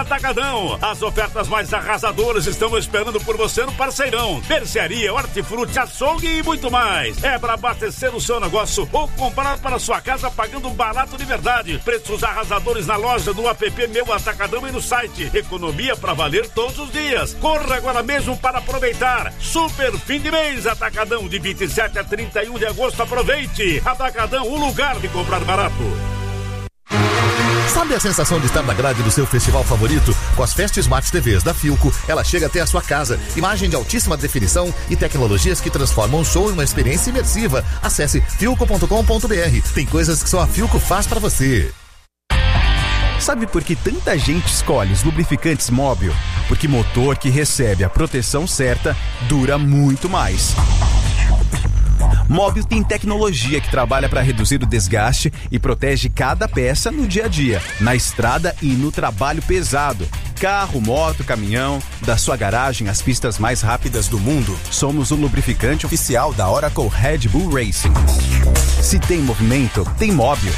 Atacadão. As ofertas mais arrasadoras estão esperando por você no Parceirão. Mercearia, hortifruti, açougue e muito mais. É para abastecer o seu negócio ou comprar para sua casa pagando barato de verdade. Preços arrasadores na loja, no app Meu Atacadão e no site. Economia para valer todos os dias. Corra agora mesmo para aproveitar. Super fim de mês Atacadão, de 27 a 31 de agosto. Aproveite. Atacadão, o lugar de comprar barato. Sabe a sensação de estar na grade do seu festival favorito? Com as Fest Smart TVs da Philco, ela chega até a sua casa. Imagem de altíssima definição e tecnologias que transformam o show em uma experiência imersiva. Acesse philco.com.br. Tem coisas que só a Philco faz pra você. Sabe por que tanta gente escolhe os lubrificantes Móbil? Porque motor que recebe a proteção certa dura muito mais. Móbil tem tecnologia que trabalha para reduzir o desgaste e protege cada peça no dia a dia, na estrada e no trabalho pesado. Carro, moto, caminhão, da sua garagem às pistas mais rápidas do mundo. Somos o lubrificante oficial da Oracle Red Bull Racing. Se tem movimento, tem Móbil.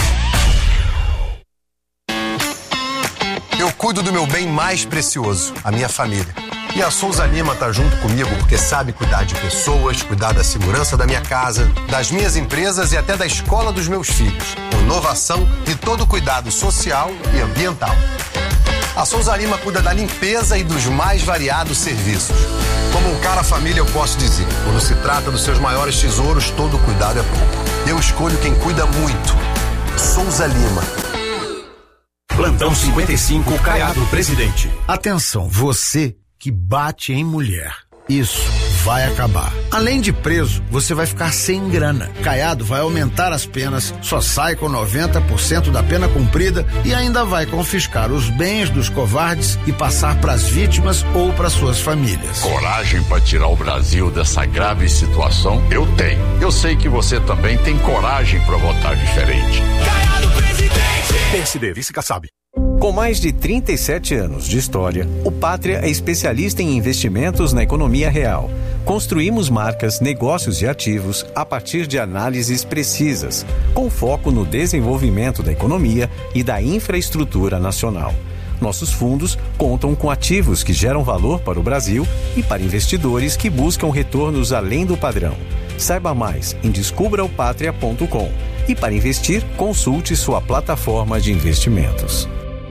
Eu cuido do meu bem mais precioso, a minha família. E a Souza Lima tá junto comigo porque sabe cuidar de pessoas, cuidar da segurança da minha casa, das minhas empresas e até da escola dos meus filhos. Com inovação e todo cuidado social e ambiental. A Souza Lima cuida da limpeza e dos mais variados serviços. Como um cara família, eu posso dizer, quando se trata dos seus maiores tesouros, todo cuidado é pouco. Eu escolho quem cuida muito. Souza Lima. Plantão 55, Caiado Presidente. Atenção, você que bate em mulher. Isso vai acabar. Além de preso, você vai ficar sem grana. Caiado vai aumentar as penas, só sai com 90% da pena cumprida e ainda vai confiscar os bens dos covardes e passar para as vítimas ou para suas famílias. Coragem para tirar o Brasil dessa grave situação? Eu tenho. Eu sei que você também tem coragem para votar diferente. Caiado Presidente! PSD, vice-Kassab. Com mais de 37 anos de história, o Pátria é especialista em investimentos na economia real. Construímos marcas, negócios e ativos a partir de análises precisas, com foco no desenvolvimento da economia e da infraestrutura nacional. Nossos fundos contam com ativos que geram valor para o Brasil e para investidores que buscam retornos além do padrão. Saiba mais em descubraopatria.com. E para investir, consulte sua plataforma de investimentos.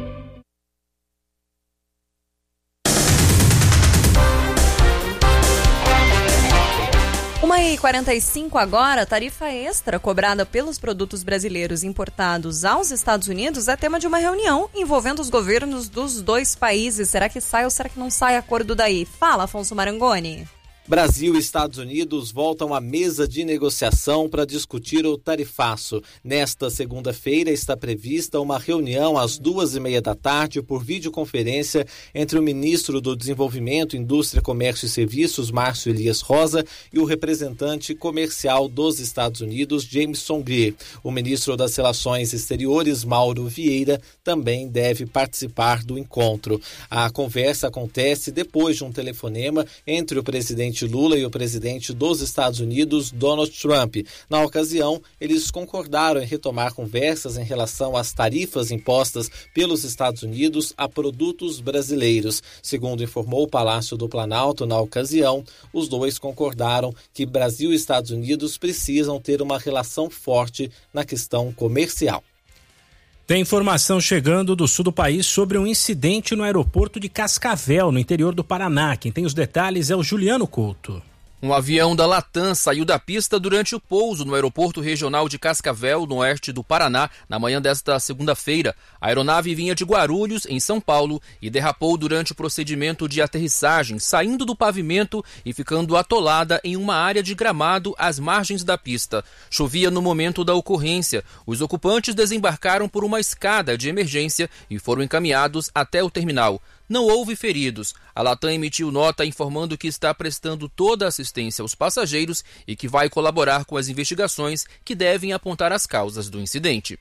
1h45 agora, tarifa extra cobrada pelos produtos brasileiros importados aos Estados Unidos é tema de uma reunião envolvendo os governos dos dois países. Será que sai ou será que não sai acordo daí? Fala, Afonso Marangoni. Brasil e Estados Unidos voltam à mesa de negociação para discutir o tarifaço. Nesta segunda-feira está prevista uma reunião às 14h30 da tarde por videoconferência entre o ministro do Desenvolvimento, Indústria, Comércio e Serviços, Márcio Elias Rosa, e o representante comercial dos Estados Unidos, Jameson Greer. O ministro das Relações Exteriores, Mauro Vieira, também deve participar do encontro. A conversa acontece depois de um telefonema entre o presidente Lula e o presidente dos Estados Unidos, Donald Trump. Na ocasião, eles concordaram em retomar conversas em relação às tarifas impostas pelos Estados Unidos a produtos brasileiros. Segundo informou o Palácio do Planalto, na ocasião, os dois concordaram que Brasil e Estados Unidos precisam ter uma relação forte na questão comercial. Tem informação chegando do sul do país sobre um incidente no aeroporto de Cascavel, no interior do Paraná. Quem tem os detalhes é o Juliano Couto. Um avião da Latam saiu da pista durante o pouso no aeroporto regional de Cascavel, no oeste do Paraná, na manhã desta segunda-feira. A aeronave vinha de Guarulhos, em São Paulo, e derrapou durante o procedimento de aterrissagem, saindo do pavimento e ficando atolada em uma área de gramado às margens da pista. Chovia no momento da ocorrência. Os ocupantes desembarcaram por uma escada de emergência e foram encaminhados até o terminal. Não houve feridos. A Latam emitiu nota informando que está prestando toda a assistência aos passageiros e que vai colaborar com as investigações que devem apontar as causas do incidente.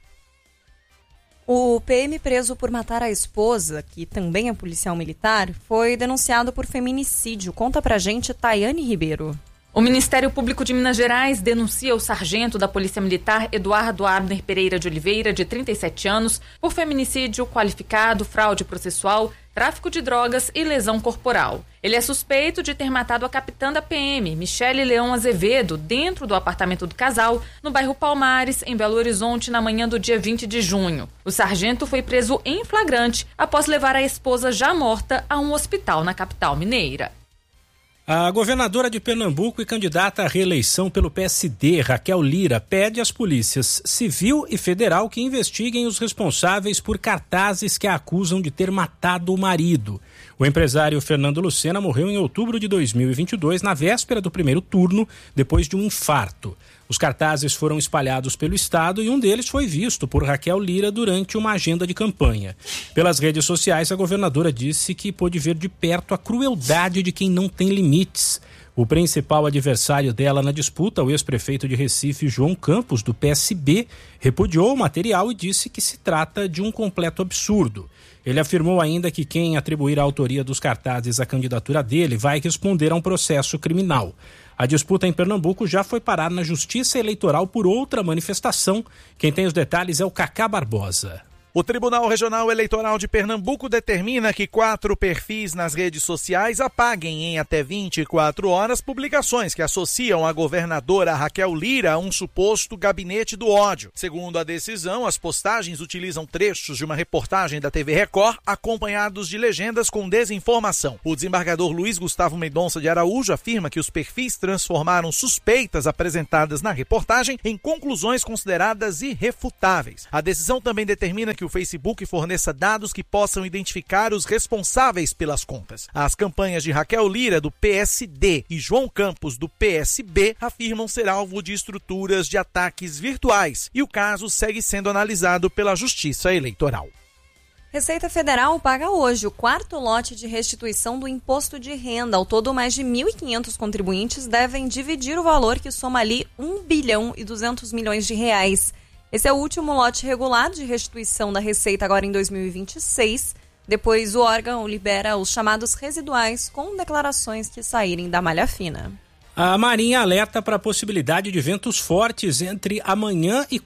O PM preso por matar a esposa, que também é policial militar, foi denunciado por feminicídio. Conta pra gente, Tayane Ribeiro. O Ministério Público de Minas Gerais denuncia o sargento da Polícia Militar Eduardo Abner Pereira de Oliveira, de 37 anos, por feminicídio qualificado, fraude processual, tráfico de drogas e lesão corporal. Ele é suspeito de ter matado a capitã da PM, Michele Leão Azevedo, dentro do apartamento do casal, no bairro Palmares, em Belo Horizonte, na manhã do dia 20 de junho. O sargento foi preso em flagrante após levar a esposa já morta a um hospital na capital mineira. A governadora de Pernambuco e candidata à reeleição pelo PSD, Raquel Lira, pede às polícias civil e federal que investiguem os responsáveis por cartazes que a acusam de ter matado o marido. O empresário Fernando Lucena morreu em outubro de 2022, na véspera do primeiro turno, depois de um infarto. Os cartazes foram espalhados pelo estado e um deles foi visto por Raquel Lira durante uma agenda de campanha. Pelas redes sociais, a governadora disse que pôde ver de perto a crueldade de quem não tem limites. O principal adversário dela na disputa, o ex-prefeito de Recife, João Campos, do PSB, repudiou o material e disse que se trata de um completo absurdo. Ele afirmou ainda que quem atribuir a autoria dos cartazes à candidatura dele vai responder a um processo criminal. A disputa em Pernambuco já foi parar na Justiça Eleitoral por outra manifestação. Quem tem os detalhes é o Cacá Barbosa. O Tribunal Regional Eleitoral de Pernambuco determina que 4 perfis nas redes sociais apaguem em até 24 horas publicações que associam a governadora Raquel Lira a um suposto gabinete do ódio. Segundo a decisão, as postagens utilizam trechos de uma reportagem da TV Record acompanhados de legendas com desinformação. O desembargador Luiz Gustavo Mendonça de Araújo afirma que os perfis transformaram suspeitas apresentadas na reportagem em conclusões consideradas irrefutáveis. A decisão também determina que o Facebook forneça dados que possam identificar os responsáveis pelas contas. As campanhas de Raquel Lira, do PSD, e João Campos, do PSB, afirmam ser alvo de estruturas de ataques virtuais e o caso segue sendo analisado pela Justiça Eleitoral. Receita Federal paga hoje o 4º lote de restituição do imposto de renda. Ao todo, mais de 1.500 contribuintes devem dividir o valor que soma ali 1 bilhão e 200 milhões de reais. Esse é o último lote regular de restituição da Receita agora em 2026. Depois o órgão libera os chamados residuais com declarações que saírem da malha fina. A Marinha alerta para a possibilidade de ventos fortes entre amanhã e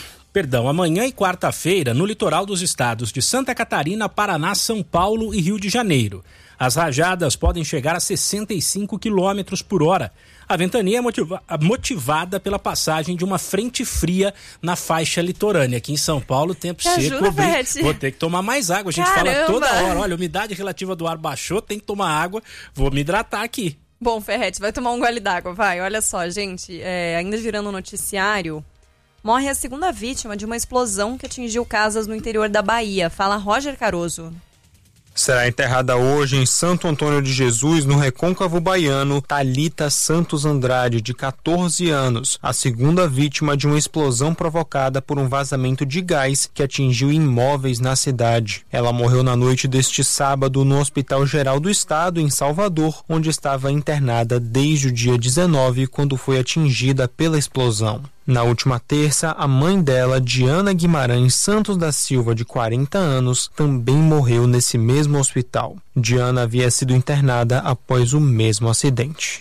quarta-feira no litoral dos estados de Santa Catarina, Paraná, São Paulo e Rio de Janeiro. As rajadas podem chegar a 65 km por hora. A ventania é motivada pela passagem de uma frente fria na faixa litorânea. Aqui em São Paulo, tempo seco. Vou ter que tomar mais água. A gente fala toda hora, olha, a umidade relativa do ar baixou, tem que tomar água. Vou me hidratar aqui. Bom, Ferretti, vai tomar um gole d'água, vai. Olha só, gente, ainda girando o noticiário, morre a segunda vítima de uma explosão que atingiu casas no interior da Bahia. Fala Roger Caroso. Será enterrada hoje em Santo Antônio de Jesus, no Recôncavo Baiano, Thalita Santos Andrade, de 14 anos, a segunda vítima de uma explosão provocada por um vazamento de gás que atingiu imóveis na cidade. Ela morreu na noite deste sábado no Hospital Geral do Estado, em Salvador, onde estava internada desde o dia 19, quando foi atingida pela explosão. Na última terça, a mãe dela, Diana Guimarães Santos da Silva, de 40 anos, também morreu nesse mesmo hospital. Diana havia sido internada após o mesmo acidente.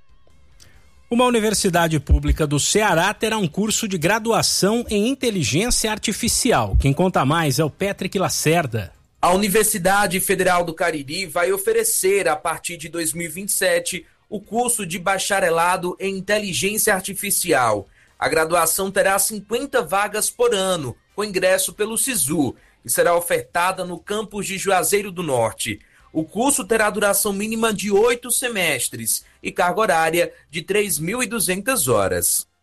Uma universidade pública do Ceará terá um curso de graduação em inteligência artificial. Quem conta mais é o Patrick Lacerda. A Universidade Federal do Cariri vai oferecer, a partir de 2027, o curso de bacharelado em inteligência artificial. A graduação terá 50 vagas por ano, com ingresso pelo SISU, e será ofertada no campus de Juazeiro do Norte. O curso terá duração mínima de 8 semestres e carga horária de 3.200 horas.